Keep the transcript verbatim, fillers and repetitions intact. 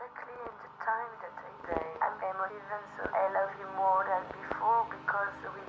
exactly in the time that I die. I'm emotive and so I love you more than before because we